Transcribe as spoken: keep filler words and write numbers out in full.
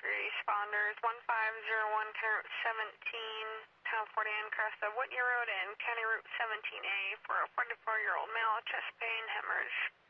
responders. one five zero one, County Route seventeen, Town forty-nine, Cresta, Whitney Road, and County Route seventeen A for a forty-four-year-old male, chest pain, hemorrhage.